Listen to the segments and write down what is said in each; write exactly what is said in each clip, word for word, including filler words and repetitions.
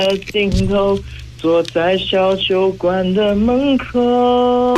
尽头，坐在小酒馆的门口。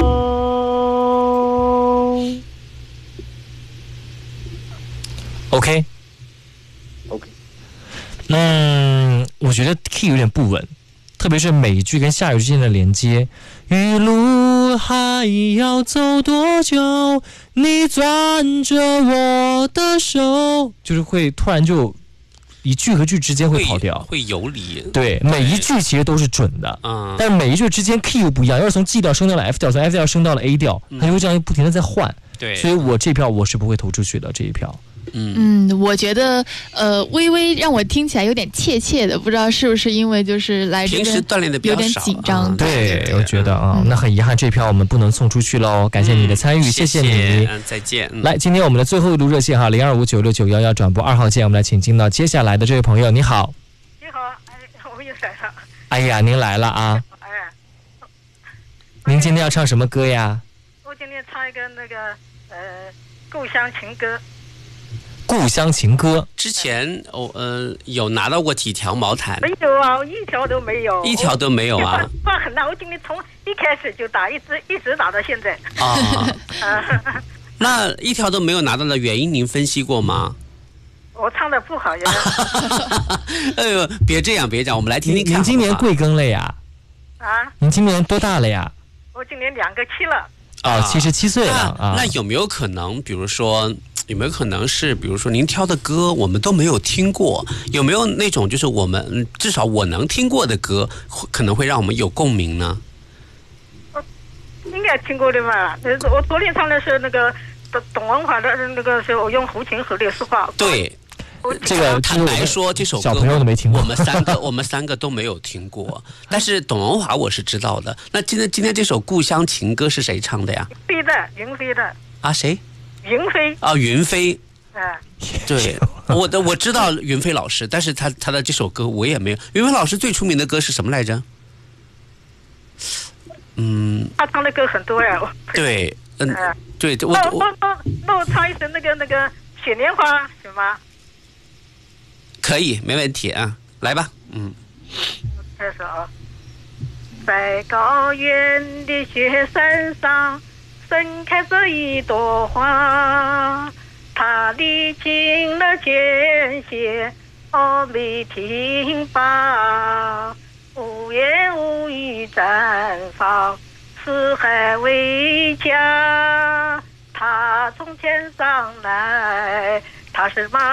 OK OK， 嗯，我觉得 key 有点不稳，特别是每一句跟下一句之间的连接。余路还要走多久？你攥着我的手，就是会突然就一句和句之间会跑掉， 会, 会游离。 对，每一句其实都是准的， 嗯， 但是每一句之间 key 又不一样，要是从 G 调升到了 F 调，从 F 调升到了 A 调，它就会这样不停的在换。 对， 所以我这票我是不会投出去的，这一票。 嗯嗯，我觉得呃，微微让我听起来有点怯怯的，不知道是不是因为就是来这平时锻炼的比较少， 有点紧张。 嗯、对, 对, 对， 我觉得啊、嗯，那很遗憾，这票我们不能送出去喽。感谢你的参与， 嗯、 谢谢你， 嗯，再见。嗯、 来，今天我们的最后一路热线哈，零二五九六九幺幺转播二号线，我们来请进到接下来的这位朋友，你好。 你好，哎，我又来了。 哎呀，您来了啊！ 哎， 您今天要唱什么歌呀？ 我今天唱一个那个呃故乡情歌。 故乡情歌之前哦呃有拿到过几条毛毯？ 没有啊，我一条都没有， 一条都没有啊！ 话很大，我今天从一开始就打，一直一直打到现在。 啊，那一条都没有拿到的原因，您分析过吗？ 我唱的不好呀。 哎呦，别这样，别这样，我们来听听看。 您今年贵庚了呀？ 啊？ 您今年多大了呀？ 我今年两个七了。 哦，七十七岁了啊。 那有没有可能，比如说？有没有可能是，比如说您挑的歌我们都没有听过？有没有那种就是我们至少我能听过的歌，可能会让我们有共鸣呢？ 应该听过的吧？我昨天唱的是那个董董文华的那个是我用胡琴和刘诗画。 对， 这个坦白说这首歌小朋友都没听过， 我们三个我们三个都没有听过。但是董文华我是知道的。那今天今天这首《故乡情歌》是谁唱的呀？ 飞的，云飞的。 啊，谁？ 云飞啊，云飞， 嗯， 对，我的我知道云飞老师，但是他他的这首歌我也没有。云飞老师最出名的歌是什么来着？嗯， 他唱的歌很多呀。 对，嗯， 嗯对，我那我那那我唱一首那个那个雪莲花行吗？ 可以，没问题啊，来吧，嗯。 开始啊，在高原的雪山上。盛开着一朵花，它历经了艰险，峨眉挺拔，无言无语绽放，四海为家。它从天上来，它是马。